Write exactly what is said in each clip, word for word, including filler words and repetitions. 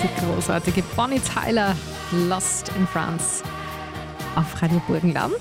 Die großartige Bonnie Tyler, Lost in France, auf Radio Burgenland.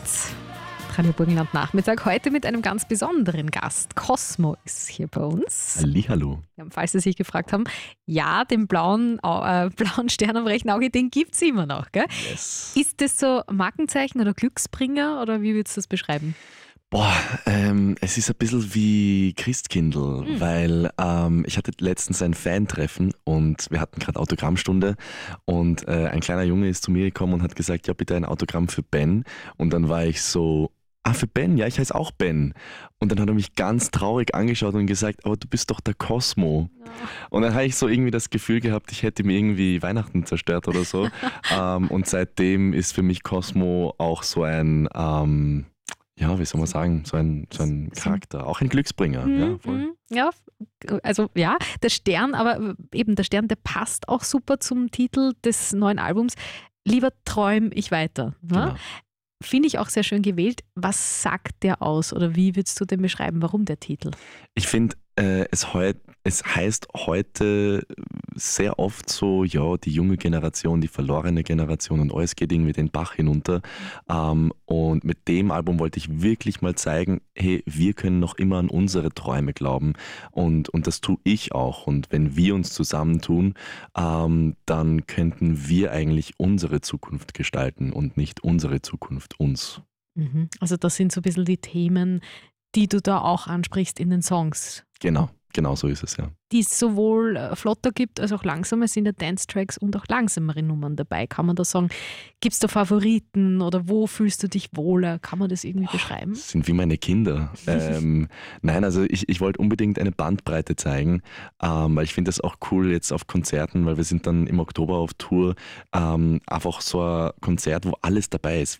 Radio Burgenland Nachmittag, heute mit einem ganz besonderen Gast. Cosmo ist hier bei uns. Hallihallo. Ja, falls Sie sich gefragt haben, ja, den blauen, äh, blauen Stern am rechten Auge, den gibt es immer noch, gell? Yes. Ist das so Markenzeichen oder Glücksbringer oder wie würdest du das beschreiben? Boah, ähm, es ist ein bisschen wie Christkindl, Mhm. weil ähm, ich hatte letztens ein Fan-Treffen und wir hatten gerade Autogrammstunde und äh, ein kleiner Junge ist zu mir gekommen und hat gesagt, ja bitte ein Autogramm für Ben, und dann war ich so, ah für Ben, ja ich heiße auch Ben, und dann hat er mich ganz traurig angeschaut und gesagt, aber du bist doch der Cosmo. Und dann habe ich so irgendwie das Gefühl gehabt, ich hätte mir irgendwie Weihnachten zerstört oder so. ähm, und seitdem ist für mich Cosmo auch so ein... Ähm, Ja, wie soll man sagen, so ein, so ein Charakter, auch ein Glücksbringer. Mhm, Ja, voll. mhm. Ja, also ja, der Stern, aber eben der Stern, der passt auch super zum Titel des neuen Albums. Lieber träum ich weiter. Ne? Genau. Finde ich auch sehr schön gewählt. Was sagt der aus oder wie würdest du den beschreiben? Warum der Titel? Ich finde, äh, es, heut, es heißt heute sehr oft so, ja, die junge Generation, die verlorene Generation und alles geht irgendwie den Bach hinunter. Ähm, und mit dem Album wollte ich wirklich mal zeigen, hey, wir können noch immer an unsere Träume glauben, und, und das tue ich auch. Und wenn wir uns zusammentun, ähm, dann könnten wir eigentlich unsere Zukunft gestalten und nicht unsere Zukunft uns. Mhm. Also das sind so ein bisschen die Themen, die du da auch ansprichst in den Songs, Genau, genau so ist es, ja. die es sowohl äh, flotter gibt als auch langsame. Es sind ja Dance-Tracks und auch langsamere Nummern dabei. Kann man da sagen, gibt es da Favoriten oder wo fühlst du dich wohler? Kann man das irgendwie beschreiben? Das sind wie meine Kinder. ähm, nein, also ich, ich wollte unbedingt eine Bandbreite zeigen, ähm, weil ich finde das auch cool jetzt auf Konzerten, weil wir sind dann im Oktober auf Tour, ähm, einfach so ein Konzert, wo alles dabei ist.